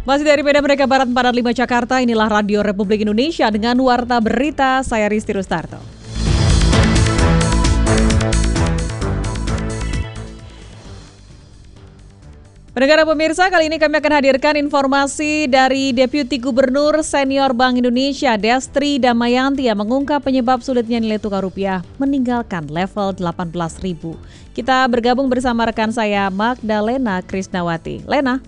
Masih dari Medan Merdeka Barat 45 Jakarta, inilah Radio Republik Indonesia dengan Warta Berita, saya Risti Rustarto. Pendengar pemirsa, kali ini kami akan hadirkan informasi dari Deputi Gubernur Senior Bank Indonesia Destri Damayanti yang mengungkap penyebab sulitnya nilai tukar rupiah meninggalkan level 18.000. Kita bergabung bersama rekan saya Magdalena Krisnawati. Lena.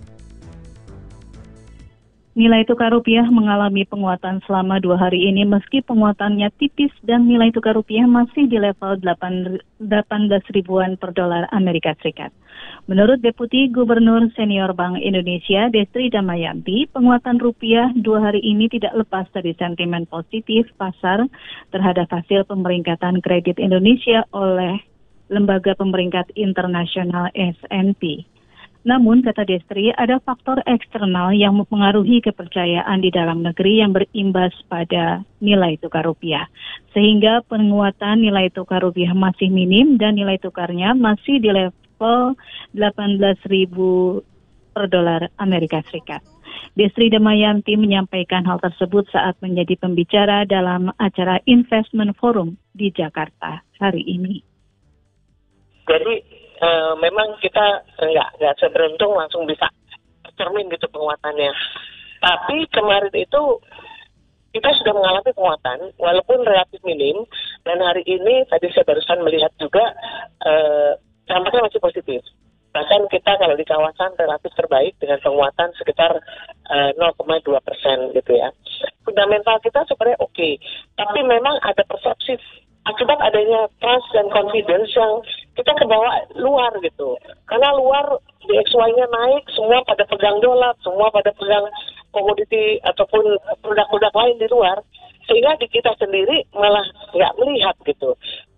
Nilai tukar rupiah mengalami penguatan selama 2 hari ini meski penguatannya tipis dan nilai tukar rupiah masih di level 18 ribuan per dolar Amerika Serikat. Menurut Deputi Gubernur Senior Bank Indonesia Destri Damayanti, penguatan rupiah 2 hari ini tidak lepas dari sentimen positif pasar terhadap hasil pemeringkatan kredit Indonesia oleh Lembaga Pemeringkat Internasional S&P. Namun, kata Destri, ada faktor eksternal yang mempengaruhi kepercayaan di dalam negeri yang berimbas pada nilai tukar rupiah. Sehingga penguatan nilai tukar rupiah masih minim dan nilai tukarnya masih di level 18.000 per dolar Amerika Serikat. Destri Damayanti menyampaikan hal tersebut saat menjadi pembicara dalam acara Investment Forum di Jakarta hari ini. Jadi memang kita nggak seberuntung langsung bisa cermin gitu penguatannya. Tapi kemarin itu kita sudah mengalami penguatan walaupun relatif minim, dan hari ini tadi saya barusan melihat juga tampaknya masih positif. Bahkan kita kalau di kawasan relatif terbaik dengan penguatan sekitar 0,2% gitu ya. Fundamental kita sebenarnya oke, tapi memang ada persepsi akibat adanya trust dan confidence yang kita kebawa luar gitu. Karena luar DXY-nya naik, semua pada pegang dolar, semua pada pegang komoditi ataupun produk-produk lain di luar. Sehingga di kita sendiri malah nggak melihat gitu.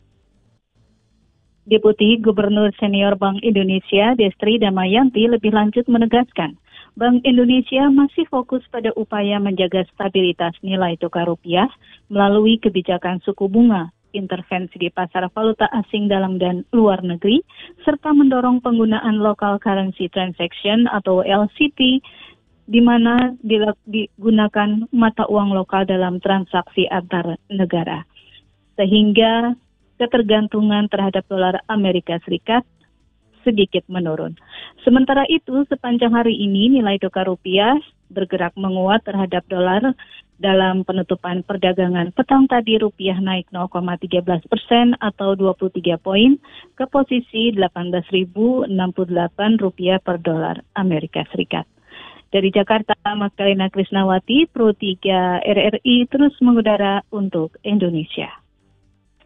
Deputi Gubernur Senior Bank Indonesia Destri Damayanti lebih lanjut menegaskan, Bank Indonesia masih fokus pada upaya menjaga stabilitas nilai tukar rupiah melalui kebijakan suku bunga, intervensi di pasar valuta asing dalam dan luar negeri, serta mendorong penggunaan local currency transaction atau LCT, di mana digunakan mata uang lokal dalam transaksi antar negara. Sehingga ketergantungan terhadap dolar Amerika Serikat sedikit menurun. Sementara itu, sepanjang hari ini nilai tukar rupiah bergerak menguat terhadap dolar. Dalam penutupan perdagangan petang tadi, rupiah naik 0,13% atau 23 poin ke posisi 18.068 rupiah per dolar Amerika Serikat. Dari Jakarta, Magdalena Krisnawati, Pro 3 RRI terus mengudara untuk Indonesia.